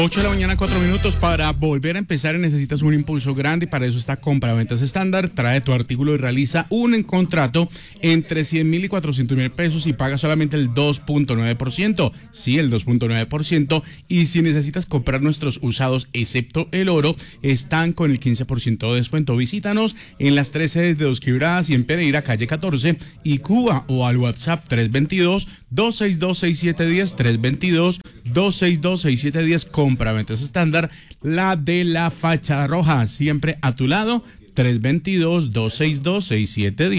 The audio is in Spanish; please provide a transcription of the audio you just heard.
8 de la mañana, 4 minutos. Para volver a empezar necesitas un impulso grande y para eso está Compraventas Estándar. Trae tu artículo y realiza un contrato entre 100,000 y 400,000 pesos y paga solamente el 2.9%. Sí, el 2.9%. Y si necesitas comprar nuestros usados, excepto el oro, están con el 15% de descuento. Visítanos en las 3 sedes de Dos Quebradas y en Pereira, calle 14 y Cuba, o al WhatsApp 322-262-6710, 322-262-6710. Compraventas Estándar, la de la fachada roja, siempre a tu lado, 322-262-6710.